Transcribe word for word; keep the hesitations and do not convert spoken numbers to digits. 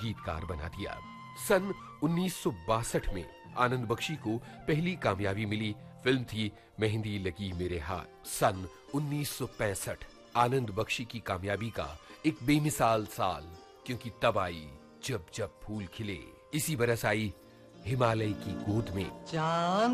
गीतकार बना दिया। सन उन्नीस सौ बासठ में आनंद बख्शी को पहली कामयाबी मिली, फिल्म थी मेहंदी लगी मेरे हाथ। सन उन्नीस सौ पैंसठ आनंद बख्शी की कामयाबी का एक बेमिसाल साल, क्योंकि तब आई जब जब फूल खिले। इसी बरस आई हिमालय की गोद में। चांद